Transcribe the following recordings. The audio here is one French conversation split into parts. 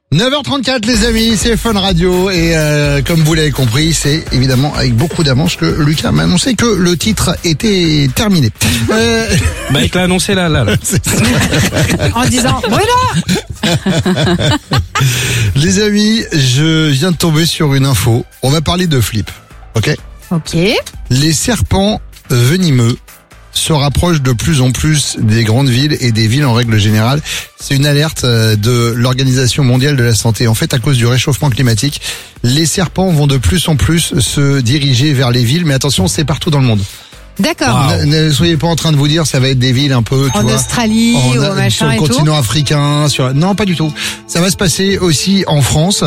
9h34 les amis, c'est Fun Radio et comme vous l'avez compris, c'est évidemment avec beaucoup d'avance que Lucas m'a annoncé que le titre était terminé. Bah il te l'a annoncé là. En disant voilà. Les amis, je viens de tomber sur une info. On va parler de flip, ok ? Ok. Les serpents venimeux se rapprochent de plus en plus des grandes villes et des villes en règle générale. C'est une alerte de l'Organisation mondiale de la santé. En fait, à cause du réchauffement climatique, les serpents vont de plus en plus se diriger vers les villes. Mais attention, c'est partout dans le monde. D'accord. Wow. Ne soyez pas en train de vous dire ça va être des villes un peu, tu En vois, Australie ou machin sur le et tout. continent africain. Non, pas du tout. Ça va se passer aussi en France.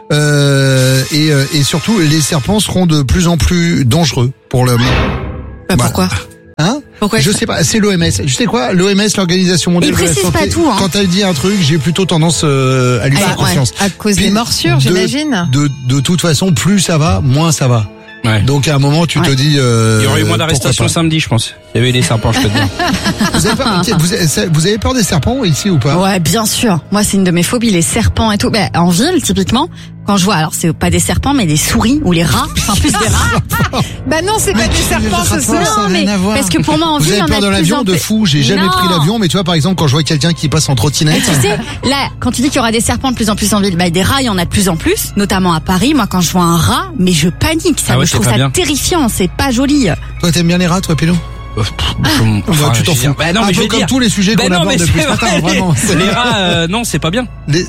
Et surtout, les serpents seront de plus en plus dangereux pour l'homme. Bah, pourquoi Hein? Pourquoi Je sais pas, c'est l'OMS. Je sais quoi, l'OMS, l'Organisation mondiale Il de la précise santé, pas tout, hein. quand elle dit un truc, j'ai plutôt tendance à lui faire confiance. À cause Puis, des morsures, j'imagine. De toute façon, plus ça va, moins ça va. Ouais. Donc à un moment, tu te dis... Il y aurait eu moins d'arrestations pourquoi samedi, je pense. Il y avait eu des serpents, je peux te dire. pas. Vous avez peur des serpents ici ou pas? Ouais, bien sûr. Moi, c'est une de mes phobies, les serpents et tout. Ben, en ville, typiquement, quand je vois, alors c'est pas des serpents, mais des souris ou les rats. Enfin, plus des rats. Bah non, c'est pas des serpents, ce Ça n'a soir. rien à voir. Parce que pour moi, en Vous ville, il y avez en a peur de de plus l'avion en de plus. fou, j'ai jamais Non. pris l'avion, mais tu vois par exemple quand je vois quelqu'un qui passe en trottinette... Tu sais, là, quand tu dis qu'il y aura des serpents de plus en plus en ville, bah, des rats, il y en a de plus en plus, notamment à Paris. Moi, quand je vois un rat, mais je panique. Ça, Ah ouais, je trouve c'est pas ça bien. terrifiant. C'est pas joli. Toi t'aimes bien les rats toi Pélo? Enfin, Tu t'en je veux fous. dire- Bah non, un mais je peu vais comme dire. tous les sujets Bah qu'on non, aborde mais depuis ce c'est matin, vrai. vraiment. Les rats, non, c'est pas bien. Les-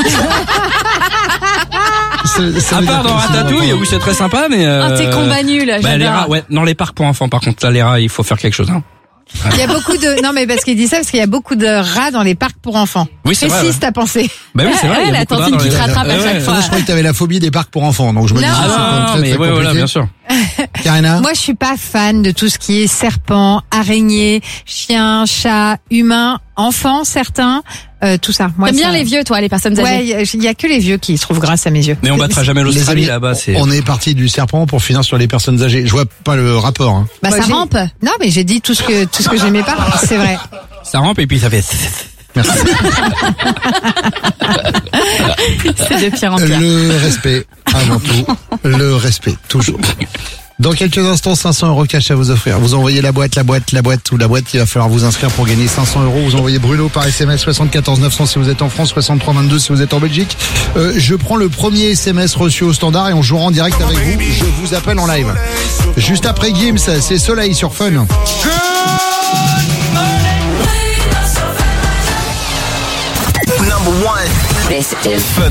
Ça À veut part dire dans que c'est Ratatouille, vraiment- où c'est très sympa, mais. Ah, t'es combat nul, Bah, les j'adore. rats, ouais. Non, les parcs pour enfants, par contre, là, les rats, il faut faire quelque chose, hein. Il y a beaucoup de... Non, mais parce qu'il dit ça, parce qu'il y a beaucoup de rats dans les parcs pour enfants. Oui, c'est vrai, Précise ouais. ta pensée. Bah oui, c'est vrai. il y a la beaucoup de rats tantine dans qui les- te rattrape à Ouais, chaque ouais. fois. Moi, je croyais que t'avais la phobie des parcs pour enfants, donc je me dis Non. c'est Ah très, non, mais très ouais, voilà, compliqué. bien sûr. Karina? Moi, je suis pas fan de tout ce qui est serpent, araignée, chien, chat, humain, enfant, certains, tout ça. Moi, T'aimes bien ça- les vieux, toi, les personnes âgées. Ouais, il y a que les vieux qui se trouvent grâce à mes yeux. Mais on battra jamais Les l'Australie amis, là-bas, c'est. on est parti du serpent pour finir sur les personnes âgées. Je vois pas le rapport. Hein. Bah, Ça rampe. Non, mais j'ai dit tout ce que j'aimais pas. C'est vrai. Ça rampe et puis ça fait. Merci. C'est de pire en pire. Le respect, avant tout. Le respect, toujours. Dans quelques instants, 500 € cash à vous offrir. Vous envoyez la boîte, il va falloir vous inscrire pour gagner 500 €. Vous envoyez Bruno par SMS 74 900 si vous êtes en France, 63 22 si vous êtes en Belgique. Je prends le premier SMS reçu au standard et on jouera en direct avec vous. Je vous appelle en live. Juste après Gims, c'est Soleil sur Fun. Number one. This is Fun